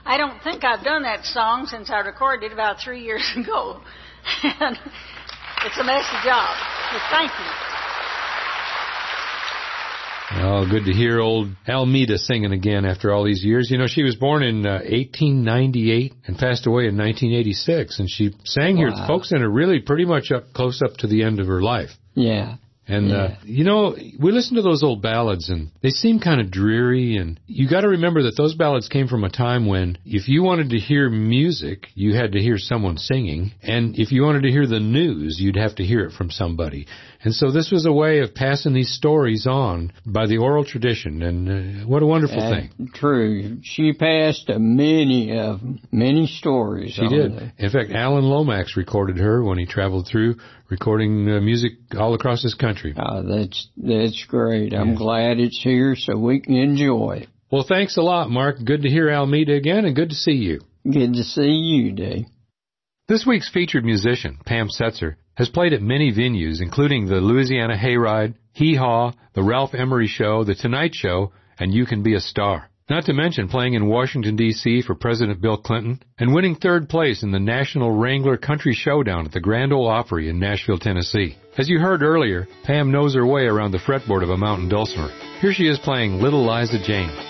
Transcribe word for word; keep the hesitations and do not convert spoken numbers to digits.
I don't think I've done that song since I recorded it about three years ago. And it's a messy job. But thank you. Oh, good to hear old Almeda singing again after all these years. You know, she was born in uh, eighteen ninety-eight and passed away in nineteen eighty-six, and she sang wow. here at the Folk Center really pretty much up close up to the end of her life. Yeah. And, yeah. uh, you know, we listen to those old ballads, and they seem kind of dreary, and you got to remember that those ballads came from a time when if you wanted to hear music, you had to hear someone singing, and if you wanted to hear the news, you'd have to hear it from somebody. And so this was a way of passing these stories on by the oral tradition, and uh, what a wonderful uh, thing. True. She passed uh, many of many stories. She did. The... In fact, Alan Lomax recorded her when he traveled through, recording uh, music all across this country. Oh, that's that's great. I'm yeah. glad it's here so we can enjoy it. Well, thanks a lot, Mark. Good to hear Almeda again, and good to see you. Good to see you, Dave. This week's featured musician, Pam Setzer, has played at many venues, including the Louisiana Hayride, Hee Haw, the Ralph Emery Show, the Tonight Show, and You Can Be a Star. Not to mention playing in Washington, D C for President Bill Clinton and winning third place in the National Wrangler Country Showdown at the Grand Ole Opry in Nashville, Tennessee. As you heard earlier, Pam knows her way around the fretboard of a mountain dulcimer. Here she is playing Little Liza Jane.